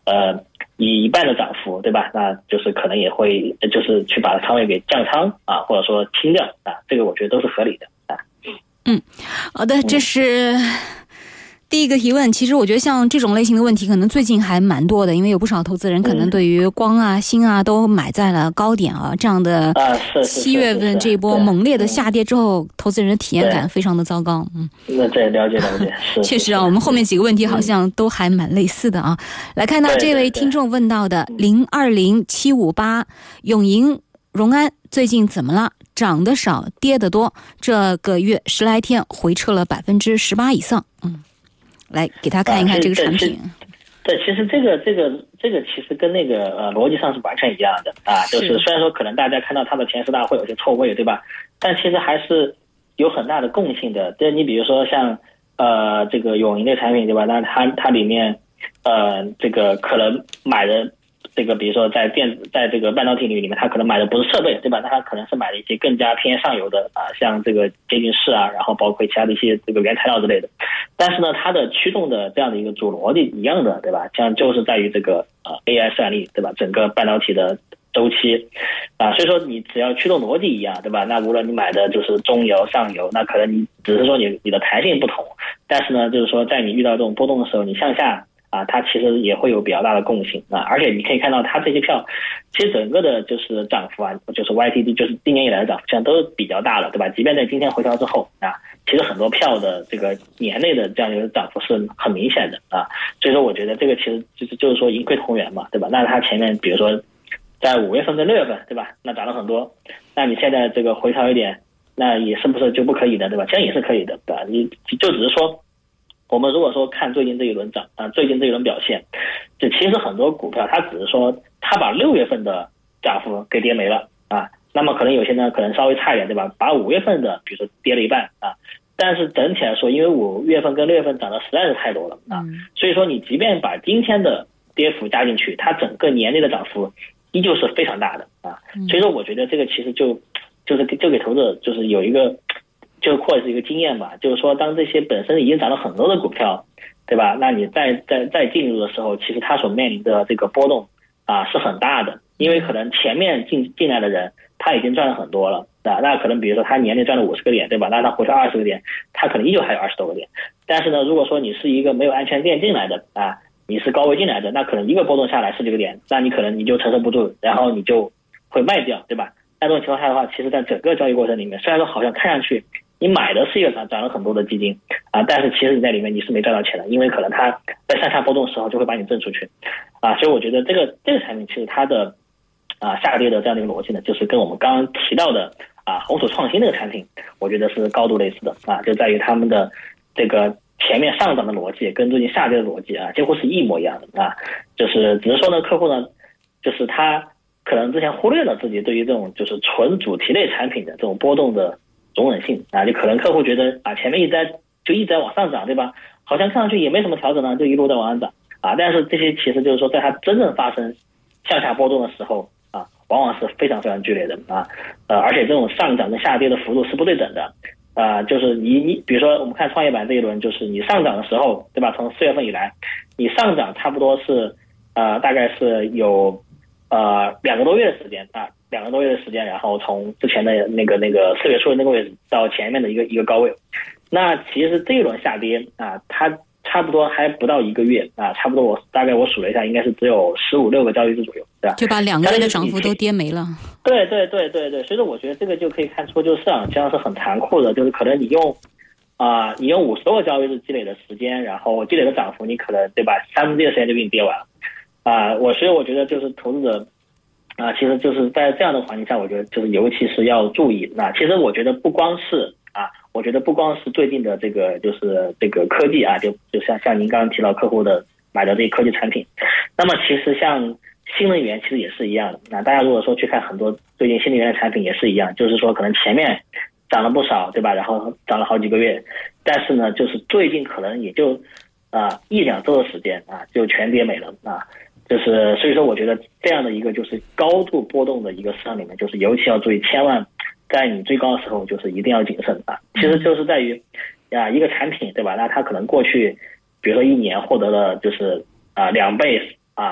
以一半的涨幅，对吧？那就是可能也会就是去把仓位给降仓啊，或者说清掉啊，这个我觉得都是合理的啊。 好的，这是第一个提问。其实我觉得像这种类型的问题可能最近还蛮多的，因为有不少投资人可能对于光啊、锌啊都买在了高点啊，这样的7月份这一波猛烈的下跌之后，投资人的体验感非常的糟糕。 那这了解， 确实啊，我们后面几个问题好像都还蛮类似的啊。来看到这位听众问到的020758永盈荣安最近怎么了？涨得少，跌得多，这个月10来天回撤了18%以上。来给他看一看这个产品。 对，其实这个其实跟那个逻辑上是完全一样的啊，就是虽然说可能大家看到它的前10大会有些错位，对吧？但其实还是有很大的共性的。这你比如说像这个永盈的产品，对吧？那它里面这个可能买的这个比如说在这个半导体领域里面，它可能买的不是设备，对吧？那它可能是买了一些更加偏上游的啊，像这个接近式啊，然后包括其他的一些这个原材料之类的。但是呢，它的驱动的这样的一个主逻辑一样的，对吧？像就是在于这个AI 算力，对吧？整个半导体的周期啊，所以说你只要驱动逻辑一样，对吧？那无论你买的就是中游、上游，那可能你只是说你的弹性不同，但是呢，就是说在你遇到这种波动的时候，你向下啊，它其实也会有比较大的共性啊，而且你可以看到它这些票，其实整个的就是涨幅啊，就是 YTD 就是今年以来的涨幅，实际上都是比较大的，对吧？即便在今天回调之后啊，其实很多票的这个年内的这样一个涨幅是很明显的啊，所以说我觉得这个其实就是说盈亏同源嘛，对吧？那它前面比如说在5月份跟6月份，对吧？那涨了很多，那你现在这个回调一点，那也是不是就不可以的，对吧？其实也是可以的，对吧？你就只是说。我们如果说看最近这一轮涨啊，最近这一轮表现，就其实很多股票它只是说它把6月份的涨幅给跌没了啊，那么可能有些呢可能稍微差一点，对吧？把5月份的比如说跌了一半啊，但是整体来说，因为5月份跟6月份涨得实在是太多了啊，所以说你即便把今天的跌幅加进去，它整个年内的涨幅依旧是非常大的啊，所以说我觉得这个其实就给投资者就是有一个。就或者是一个经验吧，就是说当这些本身已经涨了很多的股票，对吧？那你再进入的时候，其实它所面临的这个波动啊是很大的，因为可能前面进来的人他已经赚了很多了啊，那可能比如说他年内赚了50个点，对吧？那他回调20个点，他可能依旧还有20多个点。但是呢，如果说你是一个没有安全垫进来的啊，你是高位进来的，那可能一个波动下来10几个点，那你可能你就承受不住，然后你就会卖掉，对吧？那这种情况下的话，其实在整个交易过程里面，虽然说好像看上去你买的是一个涨了很多的基金啊，但是其实你在里面你是没赚到钱的，因为可能它在上下波动的时候就会把你震出去啊，所以我觉得这个产品其实它的下跌的这样的一个逻辑呢，就是跟我们刚刚提到的红薯创新这个产品，我觉得是高度类似的啊，就在于他们的这个前面上涨的逻辑跟最近下跌的逻辑啊，几乎是一模一样的啊，就是只是说呢，客户呢，就是他可能之前忽略了自己对于这种就是纯主题类产品的这种波动的容忍性啊，就可能客户觉得前面一直在往上涨，对吧？好像看上去也没什么调整呢，就一路在往上涨啊。但是这些其实就是说，在它真正发生向下波动的时候啊，往往是非常非常剧烈的啊。而且这种上涨跟下跌的幅度是不对等的就是你比如说我们看创业板这一轮，就是你上涨的时候，对吧？从4月份以来，你上涨差不多是大概是有2个多月的时间啊。2个多月的时间，然后从之前的那个4月初的那个位置到前面的一个高位，那其实这一轮下跌啊，它差不多还不到1个月啊，差不多大概我数了一下，应该是只有15、16个交易日左右，对吧？ 就把2个月的涨幅都跌没了。 对，所以说我觉得这个就可以看出，就是市场实际上是很残酷的，就是可能你用50多个交易日积累的时间，然后积累的涨幅，你可能对吧，1/3的时间就给你跌完了所以我觉得就是投资者。其实就是在这样的环境下，我觉得就是尤其是要注意。其实我觉得不光是最近的这个就是这个科技就像您刚刚提到客户的买的这些科技产品，那么其实像新能源其实也是一样的。大家如果说去看很多最近新能源的产品也是一样，就是说可能前面涨了不少，对吧？然后涨了好几个月，但是呢，就是最近可能也就1、2周的时间就全跌没了就是所以说我觉得这样的一个就是高度波动的一个市场里面，就是尤其要注意，千万在你最高的时候就是一定要谨慎其实就是在于一个产品，对吧？那它可能过去比如说1年获得了就是2倍